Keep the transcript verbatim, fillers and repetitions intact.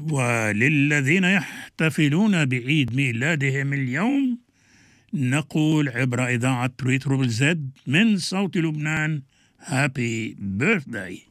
وللذين يحتفلون بعيد ميلادهم اليوم نقول عبر إذاعة ريترو بالزد من صوت لبنان هابي بيرثداي.